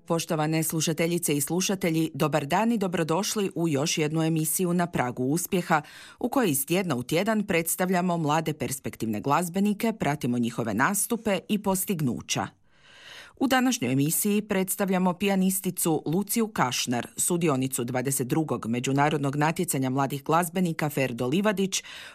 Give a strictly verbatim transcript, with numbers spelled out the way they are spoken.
Poštovane slušateljice i slušatelji, dobar dan i dobrodošli u još jednu emisiju Na pragu uspjeha, u kojoj iz tjedna u tjedan predstavljamo mlade perspektivne glazbenike, pratimo njihove nastupe i postignuća. U današnjoj emisiji predstavljamo pijanisticu Luciju Kašnar, sudionicu dvadeset drugog međunarodnog natjecanja mladih glazbenika Ferdo Livadić,